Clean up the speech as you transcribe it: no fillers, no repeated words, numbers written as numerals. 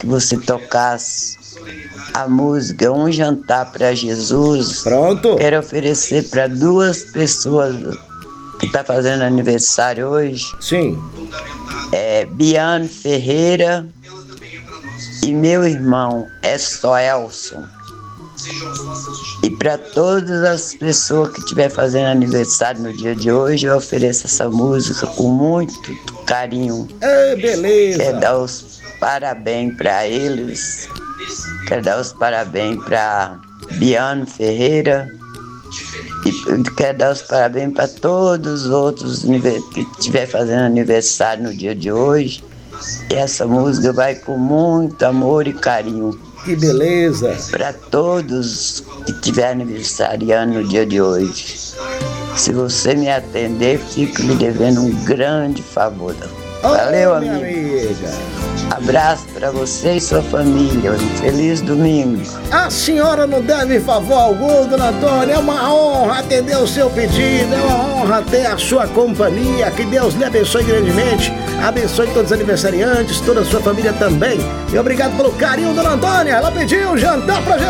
que você tocasse a música Um Jantar para Jesus. Pronto. Quero oferecer para 2 pessoas que tá fazendo aniversário hoje. Sim. Biane Ferreira e meu irmão Elson. E para todas as pessoas que estiver fazendo aniversário no dia de hoje, eu ofereço essa música com muito carinho. Beleza. Quero dar os parabéns para eles. Quero dar os parabéns para Biane Ferreira. E quero dar os parabéns para todos os outros que estiver fazendo aniversário no dia de hoje. E essa música vai com muito amor e carinho. Que beleza! Para todos que estiverem aniversariando no dia de hoje. Se você me atender, fico lhe devendo um grande favor. Valeu, amigo. Abraço para você e sua família. Um feliz domingo. A senhora não deve favor algum, dona Antônia. É uma honra atender o seu pedido. É uma honra ter a sua companhia. Que Deus lhe abençoe grandemente. Abençoe todos os aniversariantes, toda a sua família também. E obrigado pelo carinho, dona Antônia. Ela pediu jantar pra Jesus.